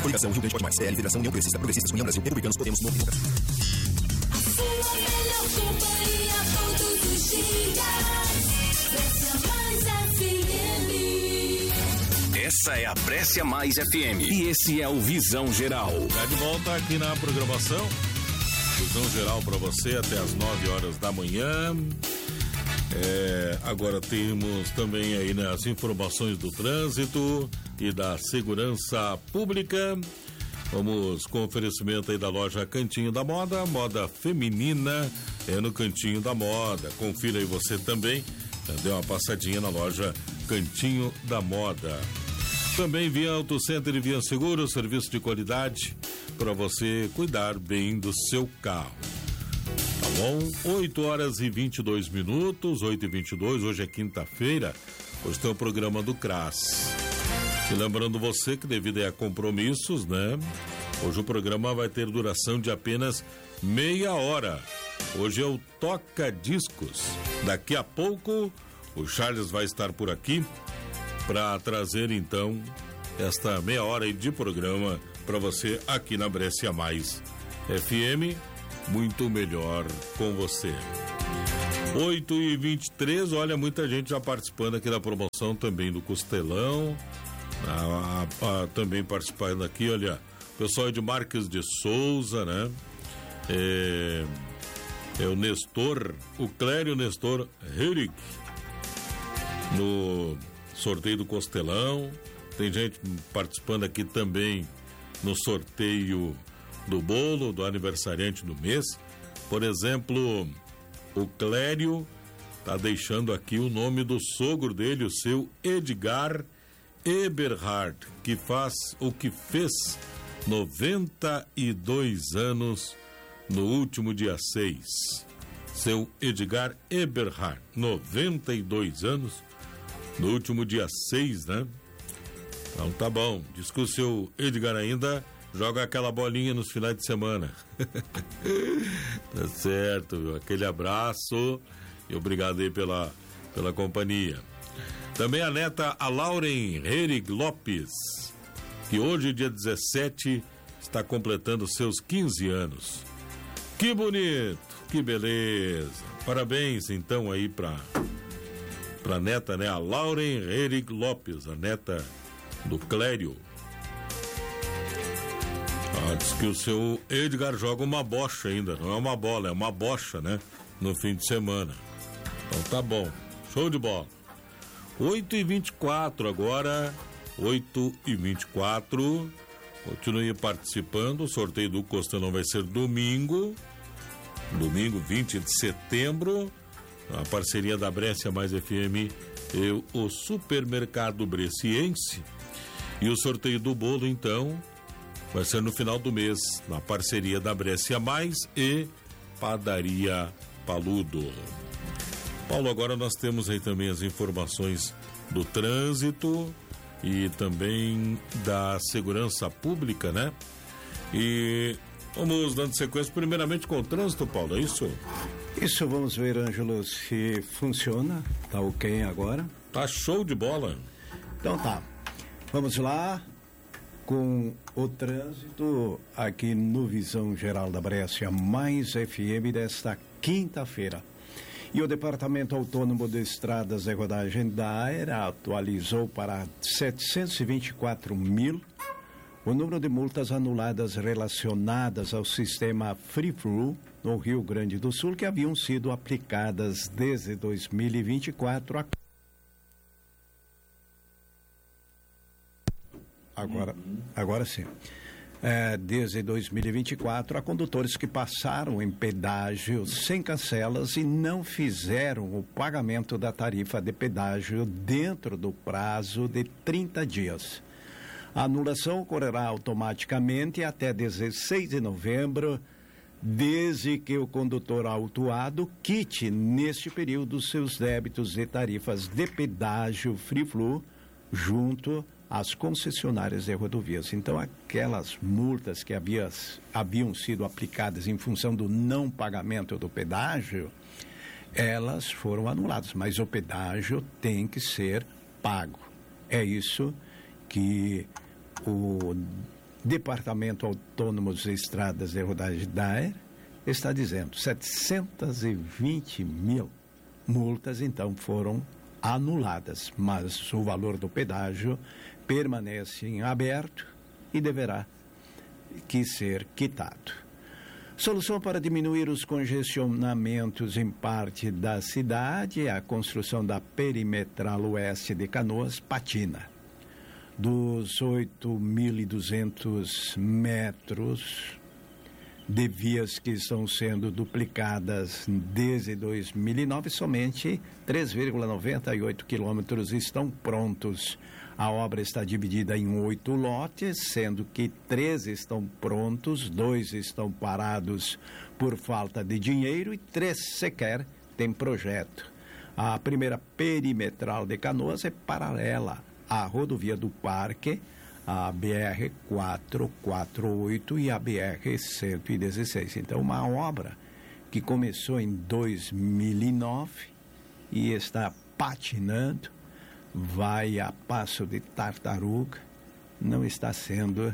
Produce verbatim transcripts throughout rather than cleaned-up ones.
Coligação Rio Grande Pode Mais, P L, Federação União Progressista, Progressistas, União Brasil, Republicanos, Podemos, Novo Democracia. A sua melhor companhia todos os dias. Brescia Mais F M. Essa é a Brescia Mais F M e esse é o Visão Geral. Tá de volta aqui na programação. Visão Geral para você até as nove horas da manhã. É, agora temos também aí, né, as informações do trânsito e da segurança pública. Vamos com oferecimento aí da loja Cantinho da Moda, moda feminina é no Cantinho da Moda. Confira aí você também, dê uma passadinha na loja Cantinho da Moda. Também Via Auto Center e Via Seguro, serviço de qualidade para você cuidar bem do seu carro. Tá bom? oito horas e vinte e dois minutos, oito e vinte e dois, hoje é quinta-feira, hoje tem o programa do C R A S. E lembrando você que devido a compromissos, né? Hoje o programa vai ter duração de apenas meia hora. Hoje é o Toca Discos. Daqui a pouco o Charles vai estar por aqui para trazer então esta meia hora aí de programa para você aqui na Brescia Mais F M, muito melhor com você. oito e vinte e três, olha, muita gente já participando aqui da promoção também do Costelão, ah, ah, também participando aqui, olha, pessoal de Marques de Souza, né? É, é o Nestor, o Clério Nestor Heurig, no sorteio do Costelão. Tem gente participando aqui também no sorteio do bolo do aniversariante do mês. Por exemplo, o Clério tá deixando aqui o nome do sogro dele, o seu Edgar Eberhard, que faz o que fez noventa e dois anos no último dia seis. Seu Edgar Eberhard, noventa e dois anos no último dia seis, né? Então tá bom. Diz que o seu Edgar ainda joga aquela bolinha nos finais de semana. Tá certo, viu? Aquele abraço e obrigado aí pela, pela companhia. Também a neta, a Lauren Herig Lopes, que hoje, dia dezessete, está completando seus quinze anos. Que bonito, que beleza. Parabéns, então, aí pra, pra neta, né? A Lauren Herig Lopes, a neta do Clério. Ah, diz que o seu Edgar joga uma bocha ainda, não é uma bola, é uma bocha, né? No fim de semana. Então tá bom, show de bola. oito e vinte e quatro agora, oito e vinte e quatro. Continue participando. O sorteio do Costelão vai ser domingo, domingo vinte de setembro. A parceria da Brescia Mais F M e o Supermercado Bresciense. E o sorteio do bolo, então, vai ser no final do mês, na parceria da Brescia Mais e Padaria Paludo. Paulo, agora nós temos aí também as informações do trânsito e também da segurança pública, né? E vamos dando sequência primeiramente com o trânsito, Paulo, é isso? Isso, vamos ver, Ângelo, se funciona. Tá ok agora? Tá show de bola. Então tá. Vamos lá com o trânsito aqui no Visão Geral da Brescia Mais F M desta quinta-feira. E o Departamento Autônomo de Estradas e Rodagem da AERA atualizou para setecentos e vinte e quatro mil o número de multas anuladas relacionadas ao sistema Free Flow no Rio Grande do Sul, que haviam sido aplicadas desde dois mil e vinte e quatro a... Agora, agora sim. É, desde dois mil e vinte e quatro, a condutores que passaram em pedágio sem cancelas e não fizeram o pagamento da tarifa de pedágio dentro do prazo de trinta dias. A anulação ocorrerá automaticamente até dezesseis de novembro, desde que o condutor autuado quite neste período seus débitos de tarifas de pedágio Free Flow junto às concessionárias de rodovias. Então, aquelas multas que havia, haviam sido aplicadas em função do não pagamento do pedágio, elas foram anuladas, mas o pedágio tem que ser pago. É isso que o Departamento Autônomo de Estradas de Rodagem D A E R está dizendo setecentos e vinte mil multas, então, foram anuladas, mas o valor do pedágio permanece em aberto e deverá que ser quitado. Solução para diminuir os congestionamentos em parte da cidade é a construção da perimetral oeste de Canoas, Patina. Dos oito mil e duzentos metros de vias que estão sendo duplicadas desde dois mil e nove, somente três vírgula noventa e oito quilômetros estão prontos. A obra está dividida em oito lotes, sendo que três estão prontos, dois estão parados por falta de dinheiro e três sequer têm projeto. A primeira perimetral de Canoas é paralela à rodovia do Parque, a B R quatrocentos e quarenta e oito e a B R cento e dezesseis. Então, uma obra que começou em dois mil e nove e está patinando, vai a passo de tartaruga, não está sendo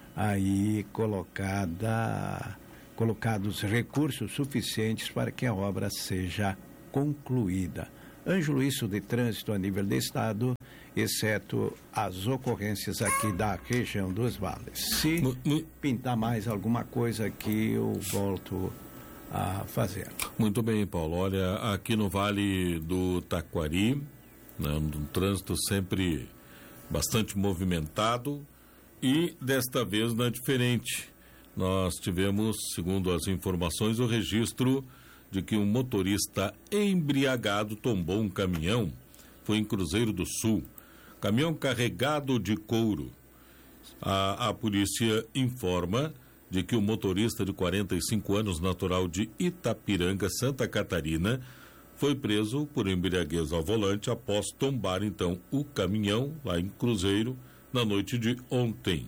aí colocada, colocados recursos suficientes para que a obra seja concluída. Ângelo, isso de trânsito a nível de estado, exceto as ocorrências aqui da região dos vales. Se pintar mais alguma coisa aqui, eu volto a fazer. Muito bem, Paulo. Olha, aqui no Vale do Taquari, né, um trânsito sempre bastante movimentado e desta vez não é diferente. Nós tivemos, segundo as informações, o registro de que um motorista embriagado tombou um caminhão. Foi em Cruzeiro do Sul. Caminhão carregado de couro. A, a polícia informa de que o motorista de quarenta e cinco anos, natural de Itapiranga, Santa Catarina, foi preso por embriaguez ao volante após tombar, então, o caminhão lá em Cruzeiro na noite de ontem.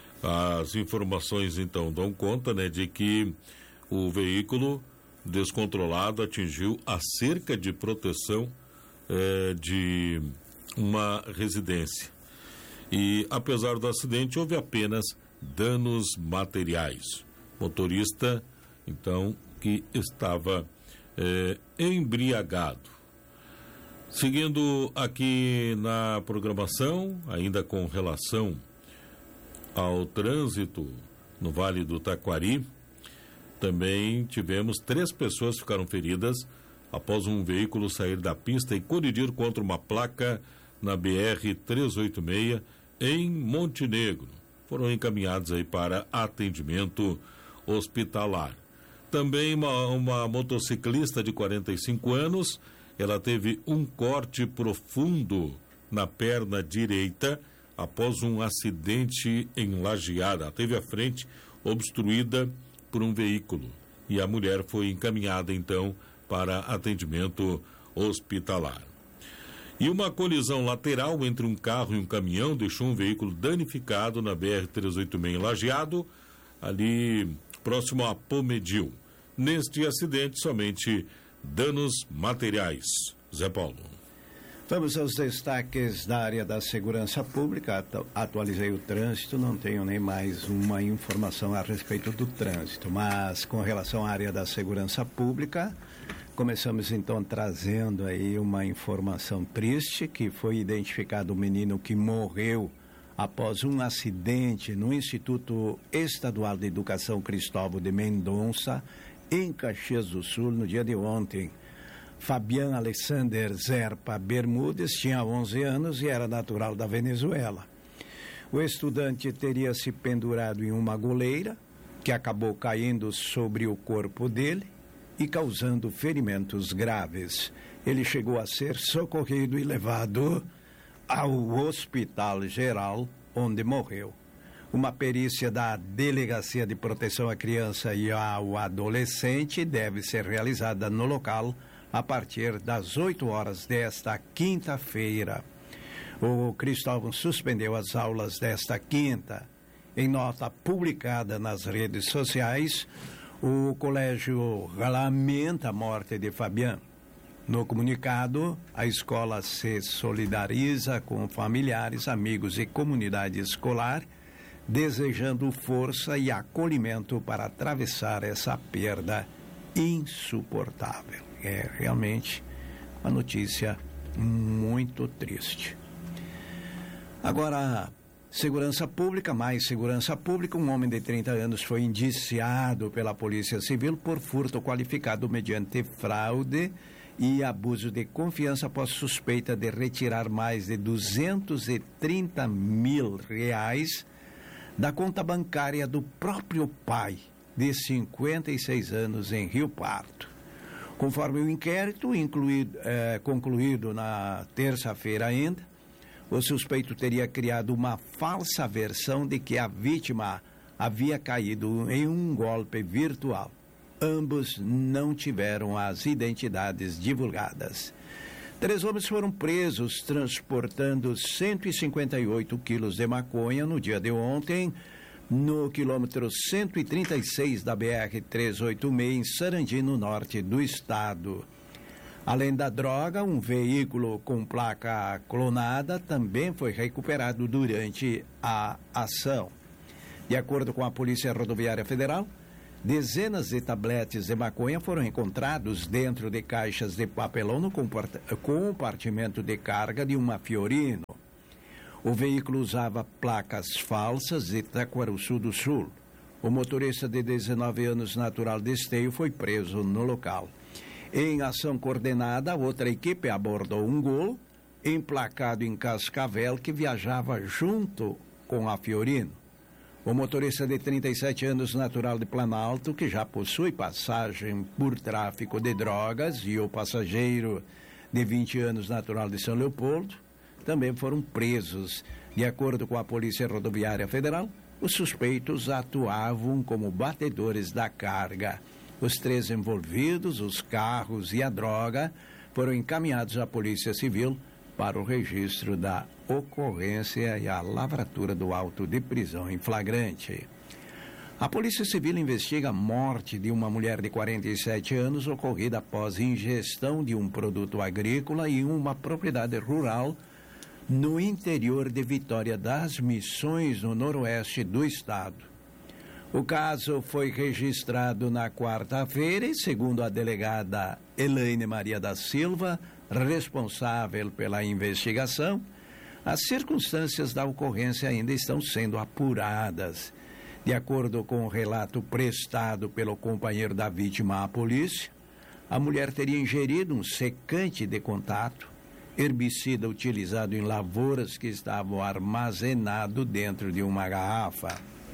As informações, então, dão conta, né, de que o veículo descontrolado atingiu a cerca de proteção eh, de uma residência. E, apesar do acidente, houve apenas danos materiais. Motorista, então, que estava eh, embriagado. Seguindo aqui na programação, ainda com relação ao trânsito no Vale do Taquari, também tivemos três pessoas que ficaram feridas após um veículo sair da pista e colidir contra uma placa na B R trezentos e oitenta e seis em Montenegro. Foram encaminhados aí para atendimento hospitalar. Também uma, uma motociclista de quarenta e cinco anos, ela teve um corte profundo na perna direita após um acidente em Lajeada. Ela teve a frente obstruída por um veículo e a mulher foi encaminhada então para atendimento hospitalar. E uma colisão lateral entre um carro e um caminhão deixou um veículo danificado na B R trezentos e oitenta e seis em Lajeado, ali próximo a Pomedil. Neste acidente, somente danos materiais. Zé Paulo. Vamos aos destaques da área da segurança pública. Atualizei o trânsito, não tenho nem mais uma informação a respeito do trânsito, mas com relação à área da segurança pública, começamos então trazendo aí uma informação triste, que foi identificado um menino que morreu após um acidente no Instituto Estadual de Educação Cristóvão de Mendonça, em Caxias do Sul, no dia de ontem. Fabian Alexander Zerpa Bermudes tinha onze anos e era natural da Venezuela. O estudante teria se pendurado em uma goleira, que acabou caindo sobre o corpo dele e causando ferimentos graves. Ele chegou a ser socorrido e levado ao Hospital Geral, onde morreu. Uma perícia da Delegacia de Proteção à Criança e ao Adolescente deve ser realizada no local a partir das oito horas desta quinta-feira. O Cristóvão suspendeu as aulas desta quinta. Em nota publicada nas redes sociais, o colégio lamenta a morte de Fabian. No comunicado, a escola se solidariza com familiares, amigos e comunidade escolar desejando força e acolhimento para atravessar essa perda insuportável. É realmente uma notícia muito triste. Agora, segurança pública, mais segurança pública. Um homem de trinta anos foi indiciado pela Polícia Civil por furto qualificado mediante fraude e abuso de confiança após suspeita de retirar mais de duzentos e trinta mil reais da conta bancária do próprio pai, de cinquenta e seis anos, em Rio Pardo. Conforme o inquérito incluído, eh, concluído na terça-feira ainda, o suspeito teria criado uma falsa versão de que a vítima havia caído em um golpe virtual. Ambos não tiveram as identidades divulgadas. Três homens foram presos transportando cento e cinquenta e oito quilos de maconha no dia de ontem, no quilômetro cento e trinta e seis da B R trezentos e oitenta e seis, em Sarandi, no norte do estado. Além da droga, um veículo com placa clonada também foi recuperado durante a ação. De acordo com a Polícia Rodoviária Federal, dezenas de tabletes de maconha foram encontrados dentro de caixas de papelão no compartimento de carga de uma Fiorino. O veículo usava placas falsas de Itaquaruçu do Sul. O motorista de dezenove anos, natural de Esteio, foi preso no local. Em ação coordenada, outra equipe abordou um Gol emplacado em Cascavel que viajava junto com a Fiorino. O motorista de trinta e sete anos, natural de Planalto, que já possui passagem por tráfico de drogas, e o passageiro de vinte anos, natural de São Leopoldo, também foram presos. De acordo com a Polícia Rodoviária Federal, os suspeitos atuavam como batedores da carga. Os três envolvidos, os carros e a droga, foram encaminhados à Polícia Civil para o registro da ocorrência e a lavratura do auto de prisão em flagrante. A Polícia Civil investiga a morte de uma mulher de quarenta e sete anos ocorrida após ingestão de um produto agrícola em uma propriedade rural no interior de Vitória das Missões, no noroeste do estado. O caso foi registrado na quarta-feira e, segundo a delegada Elaine Maria da Silva, responsável pela investigação, as circunstâncias da ocorrência ainda estão sendo apuradas. De acordo com o relato prestado pelo companheiro da vítima à polícia, a mulher teria ingerido um secante de contato, herbicida utilizado em lavouras que estavam armazenado dentro de uma garrafa.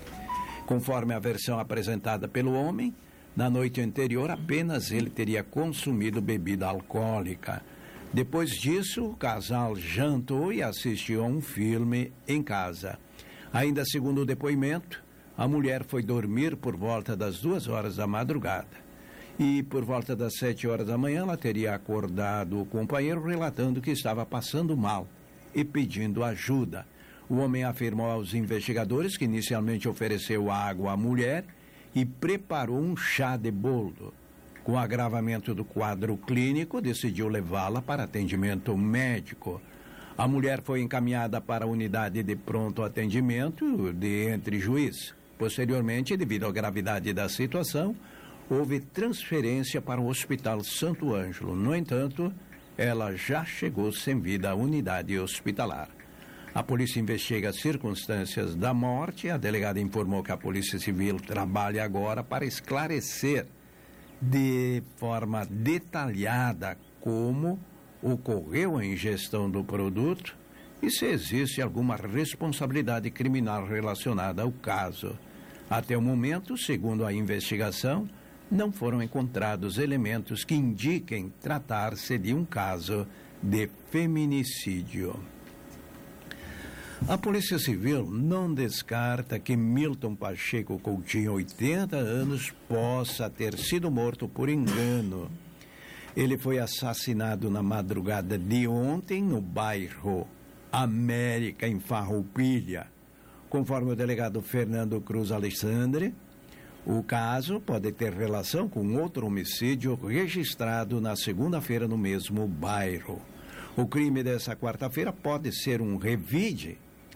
Conforme a versão apresentada pelo homem, na noite anterior apenas ele teria consumido bebida alcoólica. Depois disso, o casal jantou e assistiu a um filme em casa. Ainda segundo o depoimento, a mulher foi dormir por volta das duas horas da madrugada. E por volta das sete horas da manhã, ela teria acordado o companheiro relatando que estava passando mal e pedindo ajuda. O homem afirmou aos investigadores que inicialmente ofereceu água à mulher e preparou um chá de boldo. Com o agravamento do quadro clínico, decidiu levá-la para atendimento médico. A mulher foi encaminhada para a unidade de pronto atendimento de Entre Juiz. Posteriormente, devido à gravidade da situação, houve transferência para o Hospital Santo Ângelo. No entanto, ela já chegou sem vida à unidade hospitalar. A polícia investiga as circunstâncias da morte. A delegada informou que a Polícia Civil trabalha agora para esclarecer de forma detalhada como ocorreu a ingestão do produto e se existe alguma responsabilidade criminal relacionada ao caso. Até o momento, segundo a investigação, não foram encontrados elementos que indiquem tratar-se de um caso de feminicídio. A Polícia Civil não descarta que Milton Pacheco Coutinho, oitenta anos, possa ter sido morto por engano. Ele foi assassinado na madrugada de ontem no bairro América, em Farroupilha. Conforme o delegado Fernando Cruz Alexandre, o caso pode ter relação com outro homicídio registrado na segunda-feira no mesmo bairro. O crime dessa quarta-feira pode ser um revide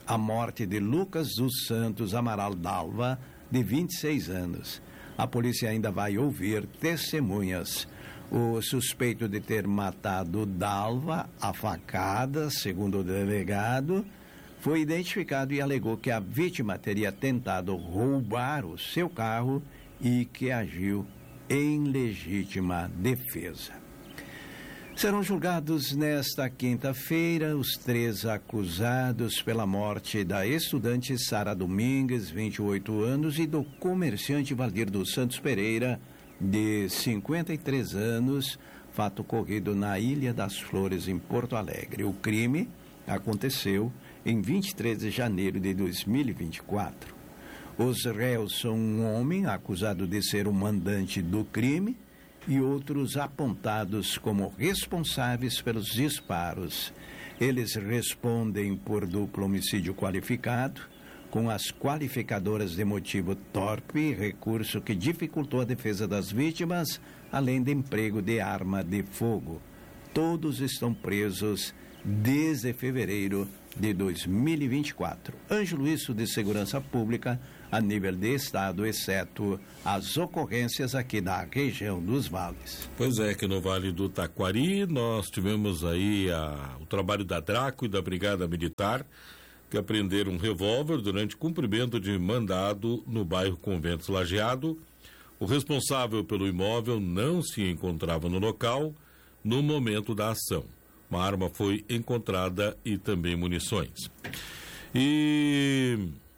a morte de Lucas dos Santos Amaral Dalva, de vinte e seis anos. A polícia ainda vai ouvir testemunhas. O suspeito de ter matado Dalva a facada, segundo o delegado, foi identificado e alegou que a vítima teria tentado roubar o seu carro e que agiu em legítima defesa. Serão julgados nesta quinta-feira os três acusados pela morte da estudante Sara Domingues, vinte e oito anos, e do comerciante Valdir dos Santos Pereira, de cinquenta e três anos, fato ocorrido na Ilha das Flores, em Porto Alegre. O crime aconteceu em vinte e três de janeiro de dois mil e vinte e quatro. Os réus são um homem acusado de ser o mandante do crime e outros apontados como responsáveis pelos disparos. Eles respondem por duplo homicídio qualificado, com as qualificadoras de motivo torpe, recurso que dificultou a defesa das vítimas, além de emprego de arma de fogo. Todos estão presos desde fevereiro de dois mil e vinte e quatro. Ângelo Isso de Segurança Pública a nível de estado, exceto as ocorrências aqui da região dos vales. Pois é, que no Vale do Taquari nós tivemos aí a, o trabalho da Draco e da Brigada Militar, que apreenderam um revólver durante cumprimento de mandado no bairro Conventos Lajeado. O responsável pelo imóvel não se encontrava no local no momento da ação. Uma arma foi encontrada e também munições. E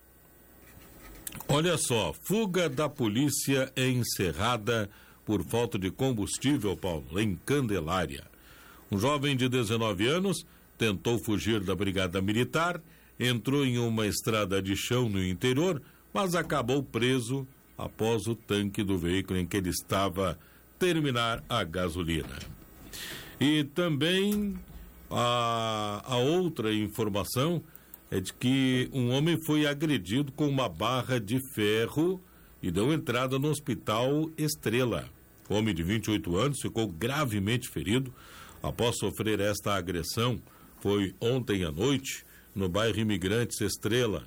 olha só, fuga da polícia é encerrada por falta de combustível, Paulo, em Candelária. Um jovem de dezenove anos tentou fugir da Brigada Militar, entrou em uma estrada de chão no interior, mas acabou preso após o tanque do veículo em que ele estava terminar a gasolina. E também a, a outra informação é de que um homem foi agredido com uma barra de ferro e deu entrada no Hospital Estrela. O homem de vinte e oito anos ficou gravemente ferido após sofrer esta agressão. Foi ontem à noite no bairro Imigrantes Estrela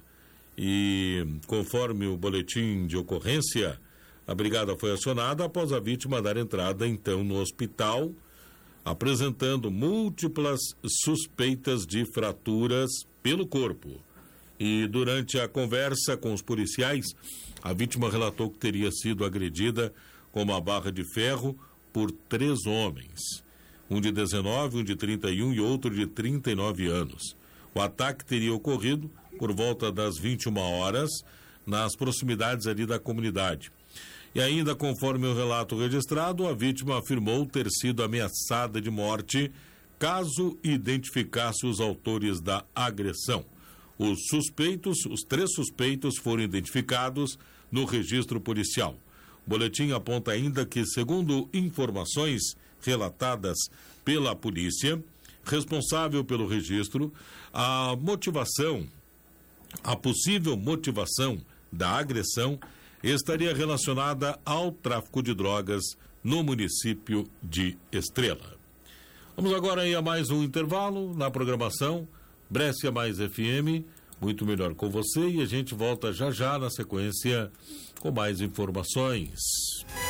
e, conforme o boletim de ocorrência, a brigada foi acionada após a vítima dar entrada então no hospital, apresentando múltiplas suspeitas de fraturas pelo corpo. E durante a conversa com os policiais, a vítima relatou que teria sido agredida com uma barra de ferro por três homens, um de dezenove, um de trinta e um e outro de trinta e nove anos. O ataque teria ocorrido por volta das vinte e uma horas, nas proximidades ali da comunidade. E ainda, conforme o relato registrado, a vítima afirmou ter sido ameaçada de morte caso identificasse os autores da agressão. Os suspeitos, os três suspeitos foram identificados no registro policial. O boletim aponta ainda que, segundo informações relatadas pela polícia responsável pelo registro, a motivação, a possível motivação da agressão estaria relacionada ao tráfico de drogas no município de Estrela. Vamos agora aí a mais um intervalo na programação Brescia Mais F M, muito melhor com você, e a gente volta já já na sequência com mais informações.